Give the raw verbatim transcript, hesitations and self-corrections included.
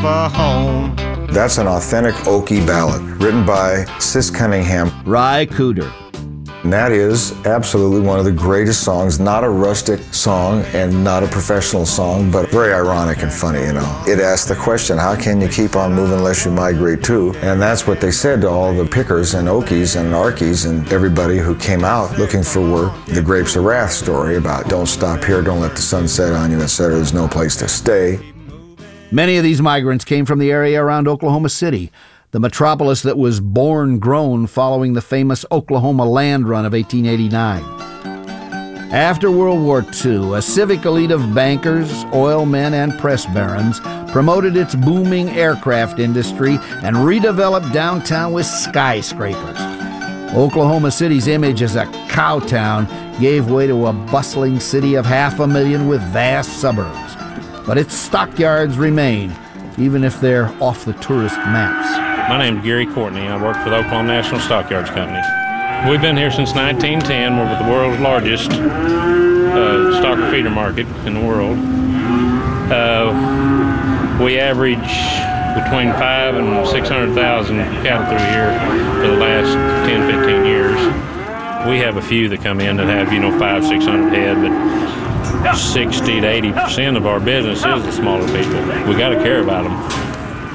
a home. That's an authentic Okie ballad written by Sis Cunningham. Ry Cooder. And that is absolutely one of the greatest songs, not a rustic song and not a professional song, but very ironic and funny, you know. It asks the question, how can you keep on moving unless you migrate too? And that's what they said to all the pickers and Okies and Arkies and everybody who came out looking for work. The Grapes of Wrath story about don't stop here, don't let the sun set on you, et cetera. There's no place to stay. Many of these migrants came from the area around Oklahoma City, the metropolis that was born grown following the famous Oklahoma land run of eighteen eighty-nine. After World War Two, a civic elite of bankers, oil men, and press barons promoted its booming aircraft industry and redeveloped downtown with skyscrapers. Oklahoma City's image as a cow town gave way to a bustling city of half a million with vast suburbs. But its stockyards remain, even if they're off the tourist maps. My name's Gary Courtney. I work for the Oklahoma National Stockyards Company. We've been here since nineteen ten. We're the world's largest uh, stocker feeder market in the world. Uh, we average between five and six hundred thousand cattle through here for the last ten, fifteen years. We have a few that come in that have, you know, five, six hundred head, but sixty to eighty percent of our business is the smaller people. We got to care about them.